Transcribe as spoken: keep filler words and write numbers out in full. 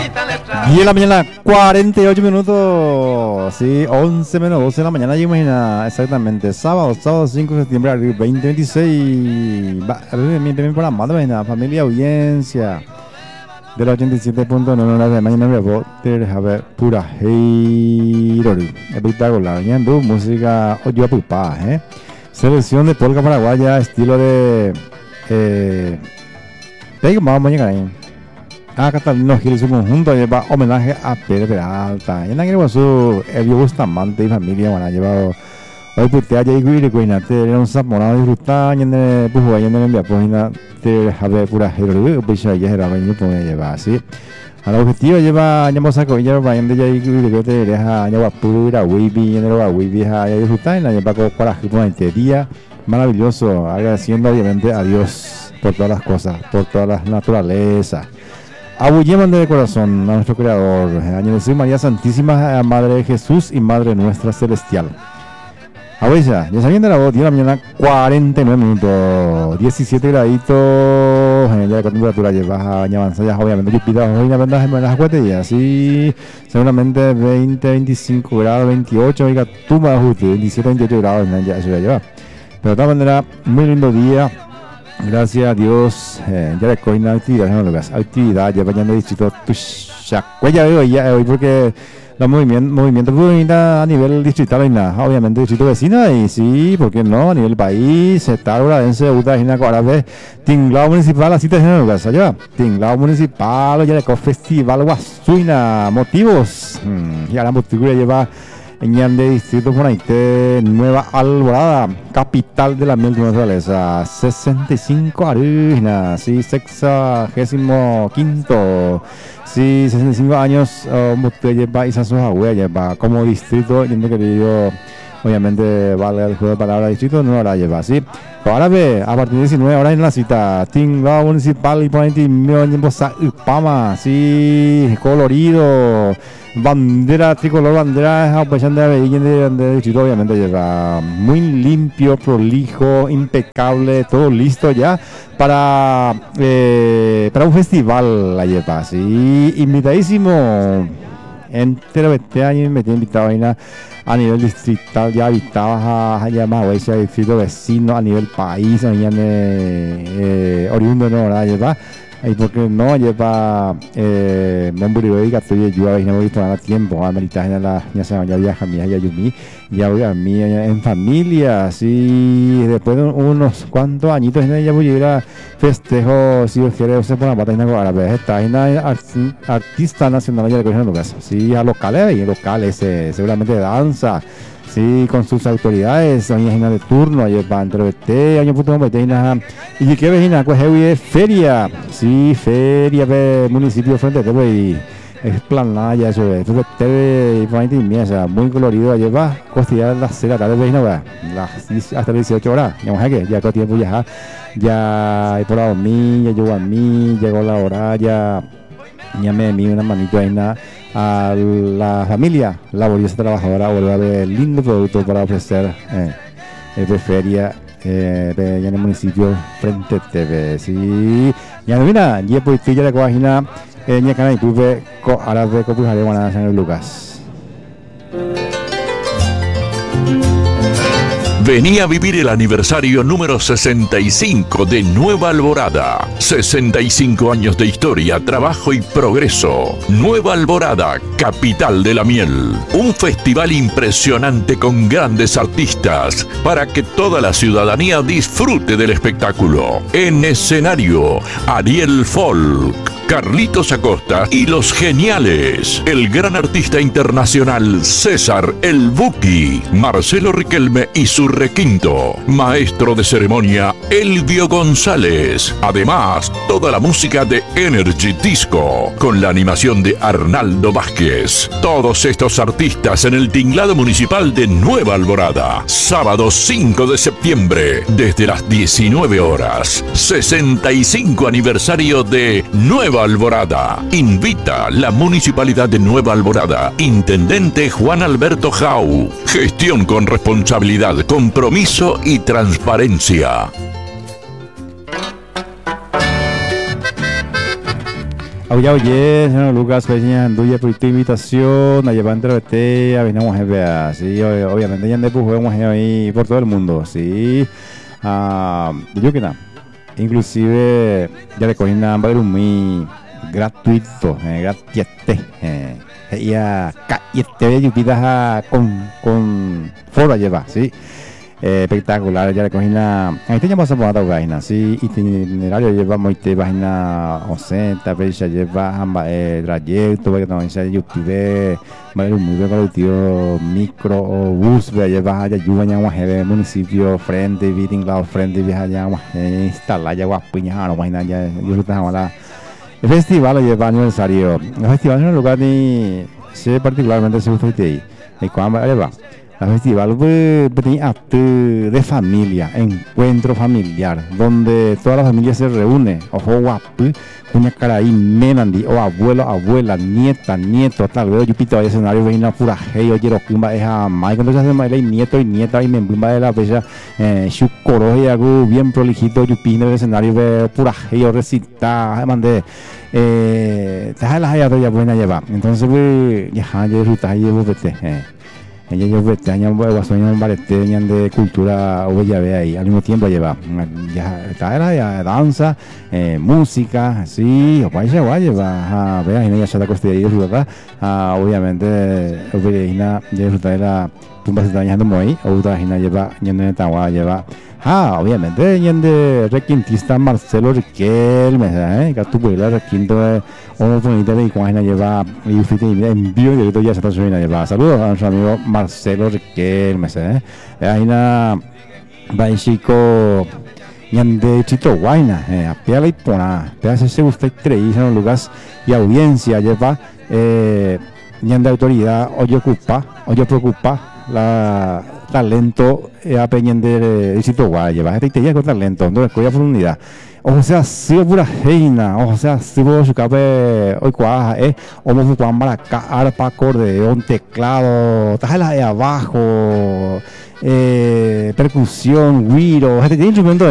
diez de la mañana, cuarenta y ocho minutos. Sí, once menos doce de la mañana. Yo imagino exactamente. Sábado, sábado cinco de septiembre de veinte veintiséis. Mi programa, imagina, familia, audiencia. De la ochenta y siete punto nueve de mañana me voy a ver pura Heiroru. Espectacular. Yendo música oyo pupa, eh. Selección de polka paraguaya, estilo de. Eh. Tengo más mañana ahí. A Catalino Gil y su conjunto lleva homenaje a Pedro Peralta. Y en aquel caso, el Bustamante y familia van a llevar hoy putea ya y cuire cuinate era un saponado disfrutar y en el pujo y en el enviapógina te jabe pura Heiroru. Pues ya era venir por llevar así. Al objetivo lleva llamo saco y lleva en de ya y cuire que te deja lleva pura wavy en el wavy a disfrutar y la lleva con coraje por el día maravilloso, agradeciendo obviamente a Dios por todas las cosas, por todas las naturalezas. Abullemos de corazón a nuestro Creador, año de María Santísima, Madre de Jesús y Madre Nuestra Celestial. Abuela, ya sabiendo la voz, diez de la mañana, cuarenta y nueve minutos, diecisiete graditos, ya la temperatura lleva a avanzar, ya obviamente yo pido hoy una ventaja en las cuetillas, así seguramente veinte, veinticinco grados, veintiocho, oiga, tú me ajuste, veintisiete, veintiocho grados, ya eso ya lleva. Pero de todas maneras, muy lindo día. Gracias a Dios, eh, ya le coge una actividad, no lo actividad, ya vayan de distrito Tuxacuaya hoy, ya hoy porque los movimientos movimiento a nivel distrital y nada, obviamente distrito vecino y sí, porque no, a nivel país, está ahora en Ceuta, y ahora ves, tinglado municipal, así te dicen en casa, ya, tinglado municipal, ya le coge festival Guasuina, motivos, hmm, y ahora motivo lleva en de distrito por ahí, Nueva Alborada, capital de la miel de naturaleza, sesenta y cinco arenas, sí, sexagésimo quinto, sí, sesenta y cinco años, um, usted lleva esas hojas lleva como distrito, yo querido, obviamente, vale el juego de palabras distrito, no la lleva, sí. Ahora ve, a partir de diecinueve horas en la cita, tinglado municipal y por ahí, Upama, sí, colorido. Bandera tricolor, bandera aprovechando de de distrito, obviamente lleva muy limpio, prolijo, impecable, todo listo ya para eh, para un festival la lleva, sí, invitadísimo. Entre este año me tiene invitado a, a nivel distrital, ya habitaba allá más a distrito vecino, a nivel país, allá en eh, oriundo no la lleva. Y porque no lleva eh Momburi y Gatuye yo a no visto nada tiempo a meditar en la ya se ya viaja mi ya yumi ya voy a mí en familia así después de unos cuantos añitos ya voy a ir a festejo si os quiere usted por la batalla con árabe está en artista nacional ya de colegio en casa sí a locales y locales eh, seguramente de danza. Sí, con sus autoridades, año de turno, ayer para entrevistar, año puto meteina y que vecina, pues es feria, sí, feria de municipio frente a TV y es planada ya eso es, T V y frente y mesa, muy colorido, ayer va, costilla las seis de la tarde vecina, las hasta las dieciocho horas, ya vamos a que ya todo tiempo ya, ya he por la dormir, ya llegó a mí, llegó la hora, ya, ya me di una manito ahí nada. A la familia laboriosa trabajadora vuelve a ver lindo producto para ofrecer eh, de feria eh, de, en el municipio frente T V sí ya no mira ya pues ya la página en el canal YouTube ahora de copiar de Guanajuato en Lucas. Vení a vivir el aniversario número sesenta y cinco de Nueva Alborada. sesenta y cinco años de historia, trabajo y progreso. Nueva Alborada, capital de la miel. Un festival impresionante con grandes artistas para que toda la ciudadanía disfrute del espectáculo. En escenario, Ariel Folk, Carlitos Acosta y Los Geniales. El gran artista internacional César El Buki, Marcelo Riquelme y su requinto. Maestro de ceremonia Elvio González. Además, toda la música de Energy Disco con la animación de Arnaldo Vázquez. Todos estos artistas en el tinglado municipal de Nueva Alborada. Sábado cinco de septiembre desde las diecinueve horas. sesenta y cinco aniversario de Nueva Alborada. Invita la Municipalidad de Nueva Alborada. Intendente Juan Alberto Jau. Gestión con responsabilidad, compromiso y transparencia. Oye, oye, señor Lucas, peña, anduye por tu invitación, a llevar entre a venimos a ver, sí, obviamente ya después jugamos ahí por todo el mundo, sí. Ah, yo que nada, inclusive ya le cogí una madre muy gratuito, eh, gratis, eh, ya, y este yo pidas con, con foro lleva, sí. Eh, espectacular, ya le cogí la... Ahí te llamas a poner la página, sí, itinerario lleva muy te página ochenta, pero ya lleva eh, trayecto, porque también se YouTube, vale, muy bien colectivo, microbús, lleva allá, ayuda ya a municipio, frente, viting, lado, frente, viaja ya, instalar ya, guapiña, no, imagina ya, yo estaba la... El festival lleva aniversario, el festival es un lugar ni... sé particularmente se gusta ahí, y cuando va. El festival de familia, encuentro familiar, donde toda la familia se reúne, ojo guapo, una cara ahí, menandi, o abuelo, abuela, nieta, nieto, tal vez yo pito ahí escenario, veis una pura hey, oye, lo que es a Mike, entonces hace más nieto y nieta, y me bimba de la bella, eh, chucoro, y hago bien prolijito, yo pino el escenario, ve pura hey, o recita, mandé, eh, te la haya ya buena llevar, entonces, pues, ya, ya, ya, ya, ya, ella yo vete año un barete de cultura o ya ve ahí al mismo tiempo lleva ya era ya danza eh, música así o país va lleva a ver ahí ya se da coste de verdad obviamente obviamente ya resulta de la tumba se está dañando muy o otra gente lleva yendo de Tagua lleva ah obviamente yendo requintista Marcelo Riquelme eh que tu pueblo requinto o bonita de cuándo lleva y usted en vivo directo ya se está subiendo lleva saludos a nuestro amigo Marcelo Riquelme eh ahí una va chico yande chito guayna eh a pela y pona te hace se gusta tres en los lugares y audiencia lleva eh yande autoridad o yo ocupa o yo preocupa la talento eh, a peñende de chito guay lleva este te con talento no escoya por unidad o sea, si es pura reina, o sea, si vos su cabe hoy cuaja, eh, o vos cuan maraca, arpa, acordeón, teclado, tajala de abajo, eh, percusión, güiro, este tiene instrumento